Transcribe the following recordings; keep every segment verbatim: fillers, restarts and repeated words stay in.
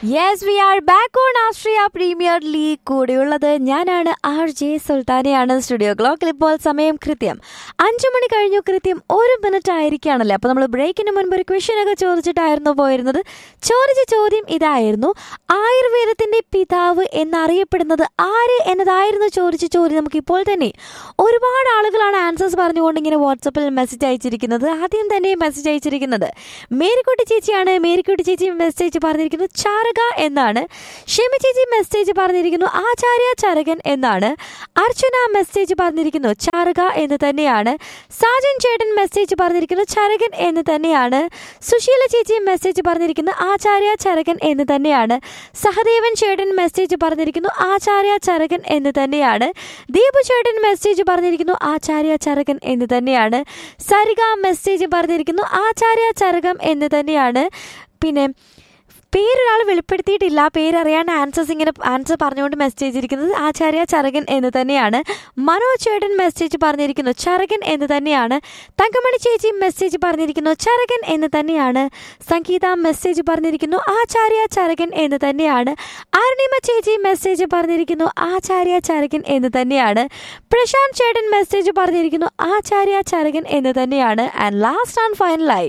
Yes, we are back on Austria Premier League. കൂടെയുള്ളത് ഞാനാണ് R J സുൽത്താനയാണ്. Studio ക്ലോക്കിൽ ഇപ്പോൾ സമയം കൃത്യം അഞ്ചു മണി കഴിഞ്ഞു. കൃത്യം ഒരു മിനിറ്റ് ആയിരിക്കുകയാണല്ലേ. അപ്പോൾ നമ്മൾ ബ്രേക്കിന് മുൻപ് ഒരു ക്വസ്റ്റ്യൻ ഒക്കെ ചോദിച്ചിട്ടായിരുന്നു പോയിരുന്നത്. ചോദിച്ച ചോദ്യം ഇതായിരുന്നു: ആയുർവേദത്തിന്റെ പിതാവ് എന്നറിയപ്പെടുന്നത് ആര് എന്നതായിരുന്നു ചോദിച്ച ചോദ്യം. നമുക്ക് ഇപ്പോൾ തന്നെ ഒരുപാട് ആളുകളാണ് ആൻസേഴ്സ് പറഞ്ഞുകൊണ്ട് ഇങ്ങനെ വാട്സപ്പിൽ മെസ്സേജ് അയച്ചിരിക്കുന്നത്. ആദ്യം തന്നെ മെസ്സേജ് അയച്ചിരിക്കുന്നത് മേരിക്കുട്ടി ചേച്ചിയാണ്. മേരിക്കുട്ടി ചേച്ചി മെസ്സേജ് പറഞ്ഞിരിക്കുന്നത് ചാരക എന്നാണ്. ഷെമി ചേച്ചി മെസ്സേജ് പറഞ്ഞിരിക്കുന്നു ആചാര്യ ചരകൻ എന്നാണ്. അർച്ചന മെസ്സേജ് പറഞ്ഞിരിക്കുന്നു ചാരക എന്ന് തന്നെയാണ്. സാജൻ ചേട്ടൻ മെസ്സേജ് പറഞ്ഞിരിക്കുന്നു ചരകൻ എന്ന് തന്നെയാണ്. സുശീല ചേച്ചി മെസ്സേജ് പറഞ്ഞിരിക്കുന്നു ആചാര്യ ചരകൻ എന്ന് തന്നെയാണ്. സഹദേവൻ ചേട്ടൻ മെസ്സേജ് പറഞ്ഞിരിക്കുന്നു ആചാര്യ ചരകൻ എന്ന് തന്നെയാണ്. ദീപു ചേട്ടൻ മെസ്സേജ് പറഞ്ഞിരിക്കുന്നു ആചാര്യ ചരകൻ എന്ന് തന്നെയാണ്. സരിക മെസ്സേജ് പറഞ്ഞിരിക്കുന്നു ആചാര്യ ചരകം എന്ന് തന്നെയാണ്. പിന്നെ പേരൊരാൾ വെളിപ്പെടുത്തിയിട്ടില്ല. പേരറിയാണ്ട് ആൻസേഴ്സ് ഇങ്ങനെ ആൻസർ പറഞ്ഞുകൊണ്ട് മെസ്സേജ് ചെയ്തിരിക്കുന്നത് ആചാര്യ ചരകൻ എന്ന് തന്നെയാണ്. മനോജ് ചേട്ടൻ മെസ്സേജ് പറഞ്ഞിരിക്കുന്നു ചരകൻ എന്ന് തന്നെയാണ്. തങ്കമണി ചേച്ചി മെസ്സേജ് പറഞ്ഞിരിക്കുന്നു ചരകൻ എന്ന് തന്നെയാണ്. സംഗീത മെസ്സേജ് പറഞ്ഞിരിക്കുന്നു ആചാര്യ ചരകൻ എന്ന് തന്നെയാണ്. അരുണിമ ചേച്ചി മെസ്സേജ് പറഞ്ഞിരിക്കുന്നു ആചാര്യ ചരകൻ എന്ന് തന്നെയാണ്. പ്രശാന്ത് ചേട്ടൻ മെസ്സേജ് പറഞ്ഞിരിക്കുന്നു ആചാര്യ ചരകൻ എന്ന് തന്നെയാണ്. And last and ഫൈനലായി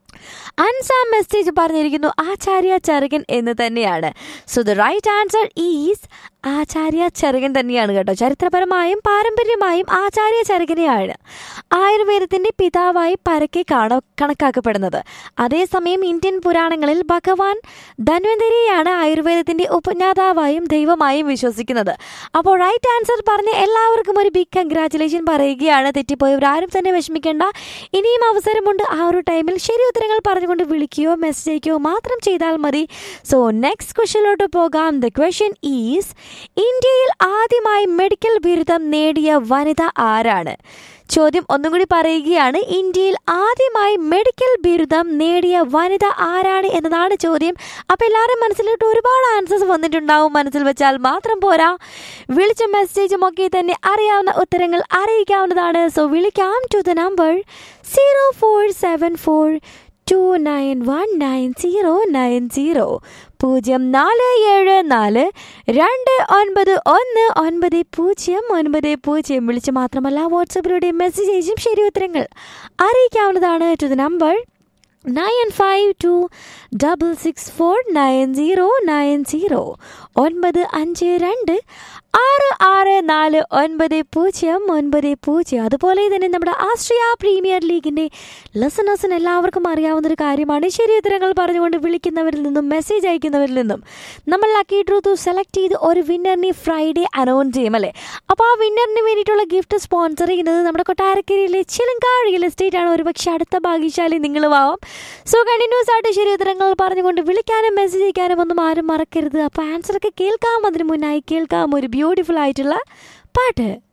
Ansa message പറഞ്ഞിരിക്കുന്നു ആചാര്യ ചരകൻ എന്ന് തന്നെയാണ്. So the right answer is ആചാര്യ ചരകൻ തന്നെയാണ് കേട്ടോ. ചരിത്രപരമായും പാരമ്പര്യമായും ആചാര്യ ചരകനെയാണ് ആയുർവേദത്തിന്റെ പിതാവായി പരക്കെ കാണ കണക്കാക്കപ്പെടുന്നത്. അതേസമയം ഇന്ത്യൻ പുരാണങ്ങളിൽ ഭഗവാൻ ധന്വന്തരിയാണ് ആയുർവേദത്തിന്റെ ഉപജ്ഞാതാവായും ദൈവമായും വിശ്വസിക്കുന്നത്. അപ്പോൾ റൈറ്റ് ആൻസർ പറഞ്ഞ എല്ലാവർക്കും ഒരു ബിഗ് കൺഗ്രാറ്റുലേഷൻ പറയുകയാണ്. തെറ്റിപ്പോയവരാരും തന്നെ വിഷമിക്കേണ്ട. ഇനിയും അവസരമുണ്ട്. ആ ഒരു ടൈമിൽ ശരി ഉത്തരങ്ങൾ പറഞ്ഞുകൊണ്ട് വിളിക്കുകയോ മെസ്സേജ് അയക്കുകയോ മാത്രം ചെയ്താൽ മതി. സോ നെക്സ്റ്റ് ക്വസ്റ്റ്യനിലോട്ട് പോകാം. ദ ക്വസ്റ്റ്യൻ ഈസ്: ഇന്ത്യയിൽ ആദ്യമായി മെഡിക്കൽ ബിരുദം നേടിയ വനിത ആരാണ്? ചോദ്യം ഒന്നും കൂടി പറയുകയാണ്. ഇന്ത്യയിൽ ആദ്യമായി മെഡിക്കൽ ബിരുദം നേടിയ വനിത ആരാണ് എന്നതാണ് ചോദ്യം. അപ്പോൾ എല്ലാവരും മനസ്സിലോട്ട് ഒരുപാട് ആൻസേഴ്സ് വന്നിട്ടുണ്ടാവും. മനസ്സിൽ വെച്ചാൽ മാത്രം പോരാ, വിളിച്ച മെസ്സേജും ഒക്കെ തന്നെ അറിയാവുന്ന ഉത്തരങ്ങൾ അറിയിക്കാവുന്നതാണ്. സോ വിളിക്കാം to the number zero four seven four to nine one nine zero nine zero പൂജ്യം നാല് ഏഴ് നാല് രണ്ട് ഒൻപത് ഒന്ന് ഒൻപത് പൂജ്യം ഒൻപത് പൂജ്യം വിളിച്ച് മാത്രമല്ല വാട്സപ്പിലൂടെ മെസ്സേജ് അയച്ചും ശരി ഉത്തരങ്ങൾ അറിയിക്കാവുന്നതാണ്. To the number nine five to double six four nine zero nine zero ഒൻപത് അഞ്ച് രണ്ട് ആറ് ആറ് നാല് ഒൻപത് പൂജ്യം ഒൻപത് പൂജ്യം. അതുപോലെ തന്നെ നമ്മുടെ ആസ്ട്രിയ പ്രീമിയർ ലീഗിൻ്റെ ലിസണേഴ്സിന് എല്ലാവർക്കും അറിയാവുന്നൊരു കാര്യമാണ്. ശരി ഉത്തരങ്ങൾ പറഞ്ഞുകൊണ്ട് വിളിക്കുന്നവരിൽ നിന്നും മെസ്സേജ് അയക്കുന്നവരിൽ നിന്നും നമ്മൾ ലക്കി ഡ്രൂ സെലക്ട് ചെയ്ത് ഒരു വിന്നറിനെ ഫ്രൈഡേ അനൗൺസ് ചെയ്യും അല്ലേ. അപ്പോൾ ആ വിന്നറിന് വേണ്ടിയിട്ടുള്ള ഗിഫ്റ്റ് സ്പോൺസർ ചെയ്യുന്നത് നമ്മുടെ കൊട്ടാരക്കരയിലെ ചിലങ്ക റിയൽ എസ്റ്റേറ്റ് ആണ്. ഒരുപക്ഷെ അടുത്ത ഭാഗ്യശാലി നിങ്ങളും ആവാം. സോ കണ്ടിന്യൂസ് ആയിട്ട് ശരി ഉത്തരങ്ങൾ പറഞ്ഞുകൊണ്ട് വിളിക്കാനും മെസ്സേജ് അയക്കാനും ഒന്നും ആരും മറക്കരുത്. അപ്പോൾ ആൻസറൊക്കെ കേൾക്കാം. അതിന് മുന്നായി കേൾക്കാം ഒരു ബ്യൂട്ടിഫുൾ ആയിട്ടുള്ള പാട്ട്.